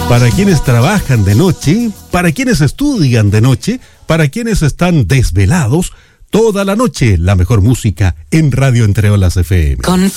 Para quienes trabajan de noche, para quienes estudian de noche, para quienes están desvelados, toda la noche la mejor música en Radio Entre Olas FM.